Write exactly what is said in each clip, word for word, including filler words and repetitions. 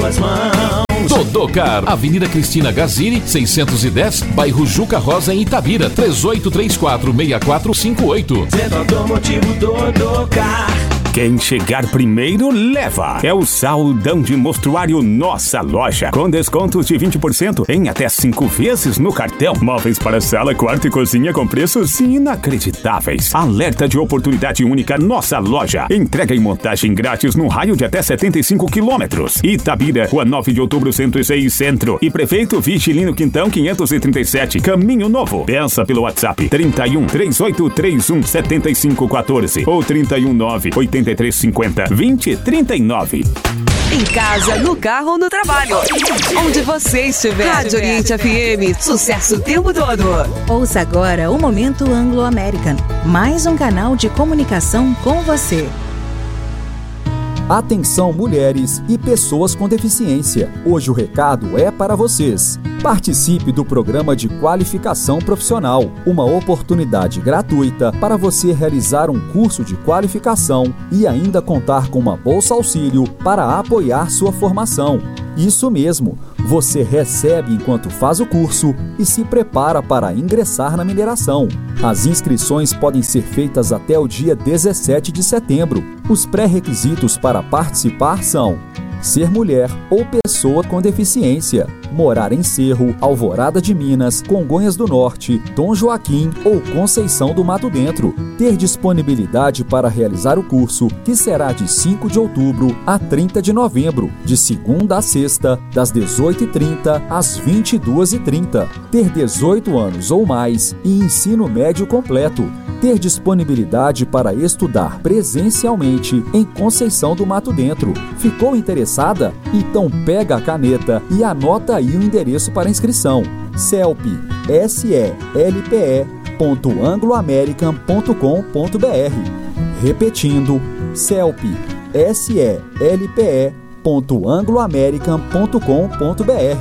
suas mãos. Dodô-Car, Avenida Cristina Gazini, seiscentos e dez, bairro Juca Rosa, em Itabira, três oito três quatro, seis quatro cinco oito. Centro Automotivo Dodô-Car. Quem chegar primeiro, leva. É o Saldão de Mostruário Nossa Loja. Com descontos de vinte por cento em até cinco vezes no cartão. Móveis para sala, quarto e cozinha com preços inacreditáveis. Alerta de oportunidade única Nossa Loja. Entrega e montagem grátis no raio de até setenta e cinco quilômetros. Itabira, Rua nove de outubro, cento e seis, Centro. E Prefeito Vigilino Quintão, quinhentos e trinta e sete, Caminho Novo. Peça pelo WhatsApp trinta e um, três oito três um, sete cinco um quatro ou trinta e um, nove oito três cinco zero, vinte trinta e nove. Em casa, no carro ou no trabalho. Onde você estiver. Rádio Oriente F M. Sucesso o tempo todo. Ouça agora o Momento Anglo-American. Mais um canal de comunicação com você. Atenção, mulheres e pessoas com deficiência. Hoje o recado é para vocês. Participe do programa de qualificação profissional, uma oportunidade gratuita para você realizar um curso de qualificação e ainda contar com uma bolsa auxílio para apoiar sua formação. Isso mesmo, você recebe enquanto faz o curso e se prepara para ingressar na mineração. As inscrições podem ser feitas até o dia dezessete de setembro. Os pré-requisitos para participar são: ser mulher ou pessoa com deficiência, morar em Cerro, Alvorada de Minas, Congonhas do Norte, Dom Joaquim ou Conceição do Mato Dentro, ter disponibilidade para realizar o curso, que será de cinco de outubro a trinta de novembro, de segunda a sexta, das dezoito e trinta às vinte e duas e trinta, ter dezoito anos ou mais e ensino médio completo, ter disponibilidade para estudar presencialmente em Conceição do Mato Dentro. Ficou interessada? Então pega a caneta e anota aí o endereço para inscrição: selp, S E L P E ponto angloamerican ponto com ponto b r. Repetindo, selp, S E L P E ponto angloamerican ponto com ponto b r.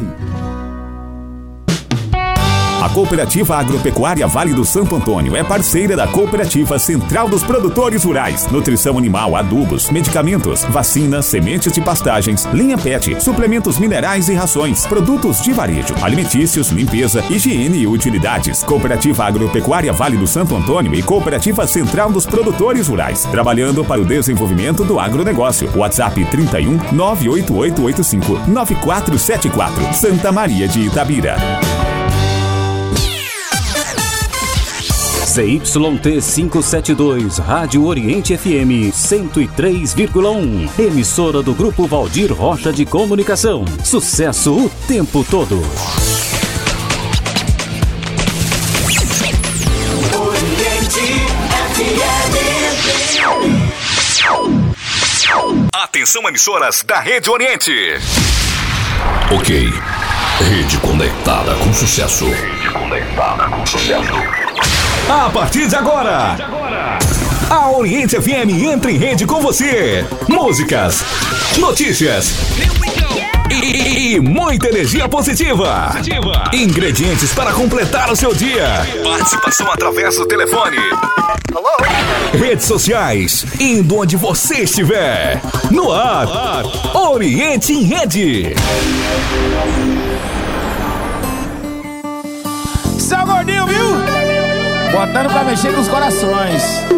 A Cooperativa Agropecuária Vale do Santo Antônio é parceira da Cooperativa Central dos Produtores Rurais. Nutrição animal, adubos, medicamentos, vacinas, sementes de pastagens, linha pet, suplementos minerais e rações, produtos de varejo, alimentícios, limpeza, higiene e utilidades. Cooperativa Agropecuária Vale do Santo Antônio e Cooperativa Central dos Produtores Rurais, trabalhando para o desenvolvimento do agronegócio. WhatsApp trinta e um, nove oito oito oito cinco, nove quatro sete quatro. Santa Maria de Itabira. Z Y T quinhentos e setenta e dois, Rádio Oriente F M cento e três vírgula um. Emissora do Grupo Valdir Rocha de Comunicação. Sucesso o tempo todo. Oriente F M. Atenção, emissoras da Rede Oriente. Ok. Rede conectada com sucesso. Rede conectada com sucesso. A partir de agora, a Oriente F M entra em rede com você. Músicas, notícias e, e muita energia positiva. Ingredientes para completar o seu dia. Participação através do telefone. Redes sociais, indo onde você estiver. No ar, Oriente em Rede. Seu gordinho, viu? Botando pra mexer com os corações.